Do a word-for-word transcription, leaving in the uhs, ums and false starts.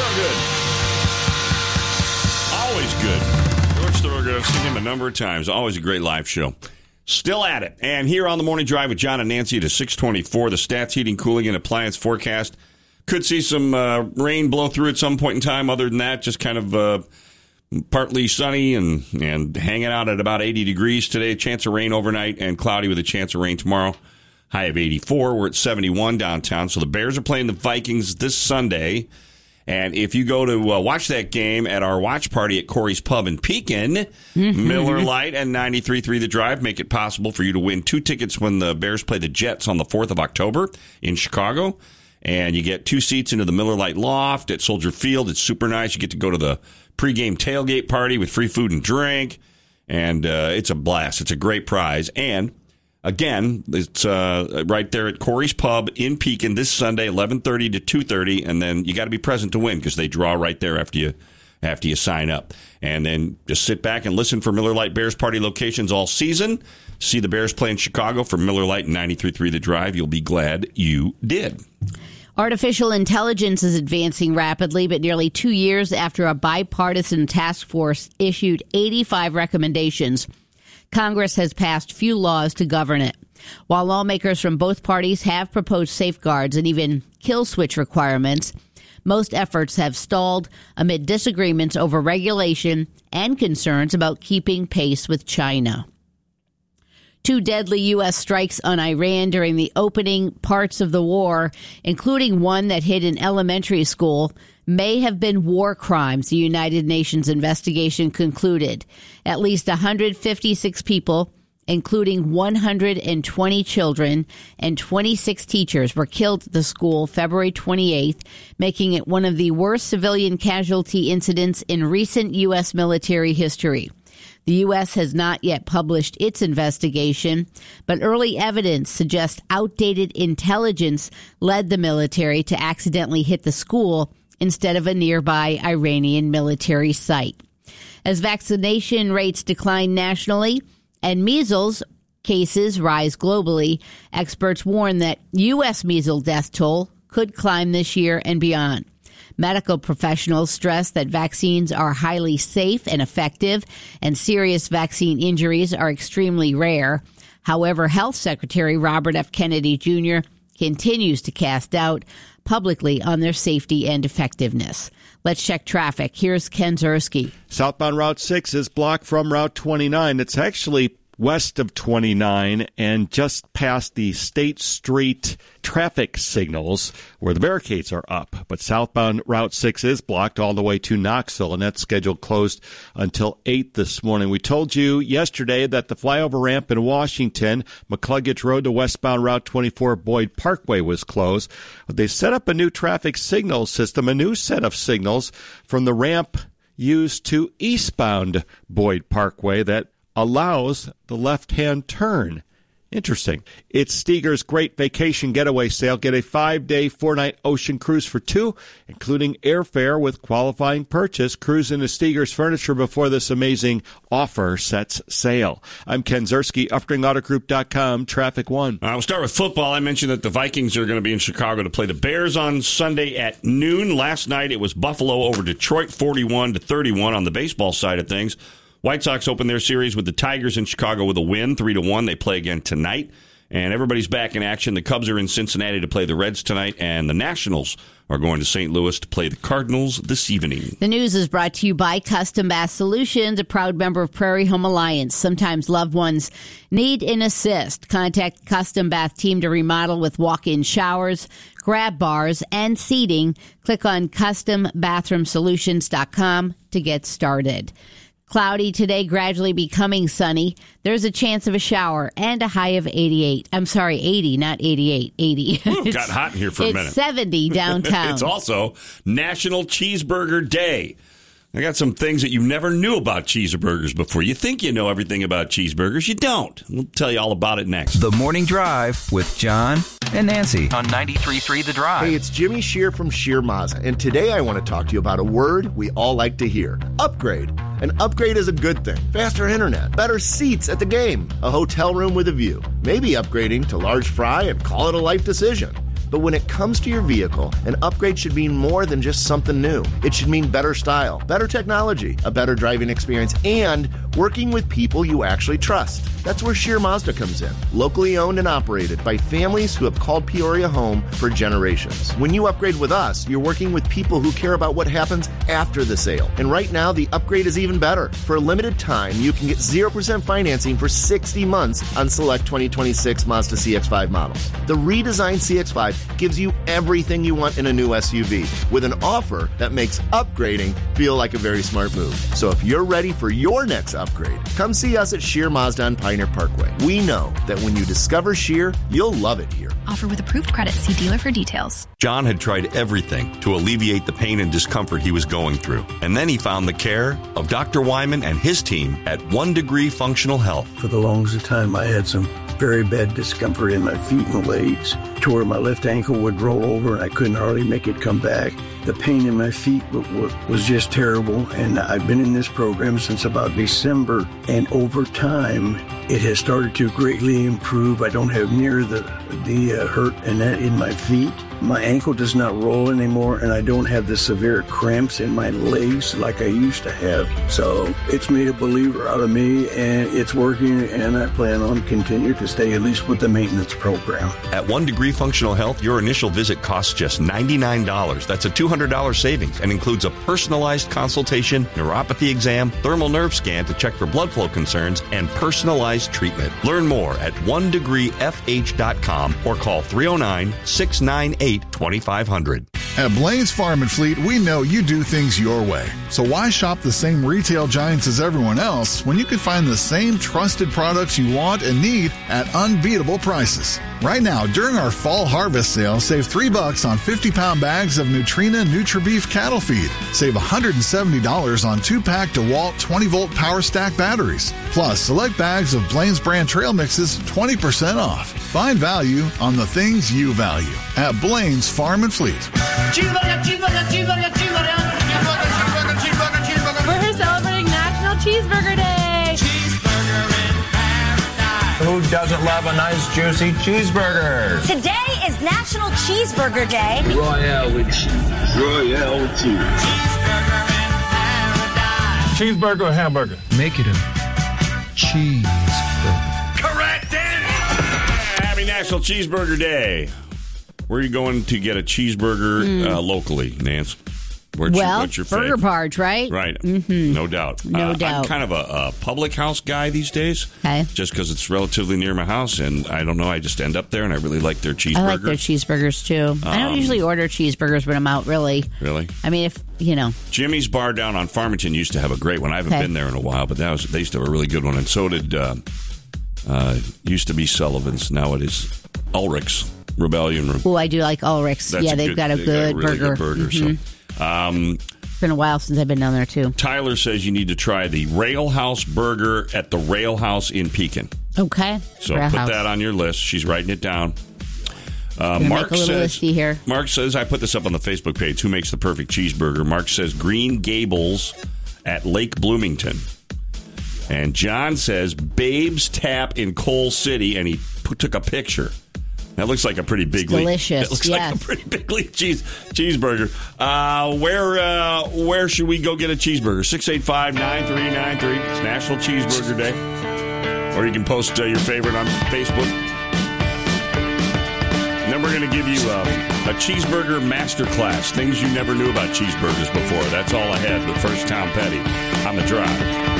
Thorogood. Always good. George Thorogood, I've seen him a number of times. Always a great live show. Still at it. And here on the Morning Drive with John and Nancy to six twenty-four, the Stats Heating, Cooling, and Appliance forecast. Could see some uh, rain blow through at some point in time. Other than that, just kind of uh, partly sunny and, and hanging out at about eighty degrees today. Chance of rain overnight and cloudy with a chance of rain tomorrow. High of eighty-four. We're at seventy-one downtown. So the Bears are playing the Vikings this Sunday. And if you go to uh, watch that game at our watch party at Corey's Pub in Pekin, mm-hmm. Miller Lite and ninety-three point three The Drive make it possible for you to win two tickets when the Bears play the Jets on the fourth of October in Chicago. And you get two seats into the Miller Lite Loft at Soldier Field. It's super nice. You get to go to the pregame tailgate party with free food and drink. And uh, it's a blast. It's a great prize. And again, it's uh, right there at Corey's Pub in Pekin this Sunday, eleven thirty to two thirty, and then you got to be present to win because they draw right there after you after you sign up. And then just sit back and listen for Miller Lite Bears Party locations all season. See the Bears play in Chicago for Miller Lite and ninety-three point three The Drive. You'll be glad you did. Artificial intelligence is advancing rapidly, but nearly two years after a bipartisan task force issued eighty-five recommendations, Congress has passed few laws to govern it. While lawmakers from both parties have proposed safeguards and even kill switch requirements, most efforts have stalled amid disagreements over regulation and concerns about keeping pace with China. Two deadly U S strikes on Iran during the opening parts of the war, including one that hit an elementary school, may have been war crimes, the United Nations investigation concluded. At least one hundred fifty-six people, including one hundred twenty children and twenty-six teachers, were killed at the school February twenty-eighth, making it one of the worst civilian casualty incidents in recent U S military history. The U S has not yet published its investigation, but early evidence suggests outdated intelligence led the military to accidentally hit the school instead of a nearby Iranian military site. As vaccination rates decline nationally and measles cases rise globally, experts warn that U S measles death toll could climb this year and beyond. Medical professionals stress that vaccines are highly safe and effective, and serious vaccine injuries are extremely rare. However, Health Secretary Robert F. Kennedy Junior continues to cast doubt publicly on their safety and effectiveness. Let's check traffic. Here's Ken Zerski. Southbound Route six is blocked from Route twenty-nine. It's actually west of twenty-nine and just past the State Street traffic signals where the barricades are up. But southbound Route six is blocked all the way to Knoxville, and that's scheduled closed until eight this morning. We told you yesterday that the flyover ramp in Washington, McCluggage Road to westbound Route twenty-four Boyd Parkway was closed. They set up a new traffic signal system, a new set of signals from the ramp used to eastbound Boyd Parkway that allows the left-hand turn. Interesting. It's Steger's Great Vacation Getaway Sale. Get a five-day, four-night ocean cruise for two, including airfare with qualifying purchase. Cruise into Steger's Furniture before this amazing offer sets sail. I'm Ken Zerski, Uftring Auto Group dot com, Traffic One. Uh, we'll start with football. I mentioned that the Vikings are going to be in Chicago to play the Bears on Sunday at noon. Last night it was Buffalo over Detroit, forty-one to thirty-one on the baseball side of things. White Sox open their series with the Tigers in Chicago with a win, three to one. They play again tonight, and everybody's back in action. The Cubs are in Cincinnati to play the Reds tonight, and the Nationals are going to Saint Louis to play the Cardinals this evening. The news is brought to you by Custom Bath Solutions, a proud member of Prairie Home Alliance. Sometimes loved ones need an assist. Contact Custom Bath team to remodel with walk-in showers, grab bars, and seating. Click on custom bathroom solutions dot com to get started. Cloudy today, gradually becoming sunny. There's a chance of a shower and a high of eighty-eight. I'm sorry, eighty, not eighty-eight. eighty. Ooh, it got hot in here for a minute. It's seventy downtown. It's also National Cheeseburger Day. I got some things that you never knew about cheeseburgers before. You think you know everything about cheeseburgers. You don't. We'll tell you all about it next. The Morning Drive with John and Nancy on ninety-three point three The Drive. Hey, it's Jimmy Shear from Shear Mazda, and today I want to talk to you about a word we all like to hear: upgrade. An upgrade is a good thing. Faster internet, better seats at the game, a hotel room with a view. Maybe upgrading to large fry and call it a life decision. But when it comes to your vehicle, an upgrade should mean more than just something new. It should mean better style, better technology, a better driving experience, and working with people you actually trust. That's where Scheer Mazda comes in. Locally owned and operated by families who have called Peoria home for generations. When you upgrade with us, you're working with people who care about what happens after the sale. And right now, the upgrade is even better. For a limited time, you can get zero percent financing for sixty months on select twenty twenty-six Mazda C X five models. The redesigned C X five gives you everything you want in a new S U V with an offer that makes upgrading feel like a very smart move. So if you're ready for your next upgrade, come see us at Scheer Mazda on Pioneer Parkway. We know that when you discover Scheer, you'll love it here. Offer with approved credit. See dealer for details. John had tried everything to alleviate the pain and discomfort he was going through. And then he found the care of Doctor Wyman and his team at One Degree Functional Health. For the longest time, I had some very bad discomfort in my feet and legs to where my left ankle would roll over and I couldn't hardly make it come back. The pain in my feet w- w- was just terrible, and I've been in this program since about December, and over time, it has started to greatly improve. I don't have near the, the uh, hurt and that in my feet. My ankle does not roll anymore, and I don't have the severe cramps in my legs like I used to have. So it's made a believer out of me, and it's working, and I plan on continuing to stay at least with the maintenance program. At One Degree Functional Health, your initial visit costs just ninety-nine dollars. That's a two hundred dollars savings and includes a personalized consultation, neuropathy exam, thermal nerve scan to check for blood flow concerns, and personalized treatment. Learn more at one degree f h dot com or call three oh nine, six nine eight, two five zero zero. At Blaine's Farm and Fleet, we know you do things your way. So why shop the same retail giants as everyone else when you can find the same trusted products you want and need at unbeatable prices? Right now, during our fall harvest sale, save three bucks on fifty-pound bags of Nutrina NutriBeef cattle feed. Save one hundred seventy dollars on two-pack DeWalt twenty-volt Power Stack batteries. Plus, select bags of Blaine's brand trail mixes twenty percent off. Find value on the things you value at Blaine's Farm and Fleet. Cheeseburger, cheeseburger, cheeseburger, cheeseburger, cheeseburger, cheeseburger, cheeseburger, cheeseburger. We're here celebrating National Cheeseburger Day. Cheeseburger in paradise. Who doesn't love a nice, juicy cheeseburger? Today is National Cheeseburger Day. Royale with cheese. Royale with cheese. Cheeseburger in paradise. Cheeseburger or hamburger? Make it a cheeseburger. Correct it! Happy National Cheeseburger Day. Where are you going to get a cheeseburger mm. uh, locally, Nance? Where's well, your, what's your Burger fave? Barge, right? Right. Mm-hmm. No doubt. No uh, doubt. I'm kind of a, a public house guy these days. Okay. Just because it's relatively near my house, and I don't know, I just end up there, and I really like their cheeseburgers. I like their cheeseburgers, too. Um, I don't usually order cheeseburgers when I'm out, really. Really? I mean, if, you know. Jimmy's Bar down on Farmington used to have a great one. I haven't okay. been there in a while, but that was they used to have a really good one, and so did, uh, uh, used to be Sullivan's. Now it is Ulrich's Rebellion Room. Oh, I do like Ulrich's. That's yeah, a they've good, got a they good got a really burger. Good burger mm-hmm. So, um, it's been a while since I've been down there, too. Tyler says you need to try the Rail House Burger at the Rail House in Pekin. Okay. So Rail put House. that on your list. She's writing it down. Uh, Mark Mark make a little says, listy here. Mark says, I put this up on the Facebook page, Who Makes the Perfect Cheeseburger? Mark says Green Gables at Lake Bloomington. And John says Babe's Tap in Coal City, and he put, took a picture. That looks like a pretty big league. Delicious. That looks yes. like a pretty big league cheese cheeseburger. Uh, where uh, where should we go get a cheeseburger? six eight five, nine three nine three. It's National Cheeseburger Day. Or you can post uh, your favorite on Facebook. And then we're going to give you uh, a cheeseburger masterclass. Things you never knew about cheeseburgers before. That's all ahead with First Tom Petty on the Drive.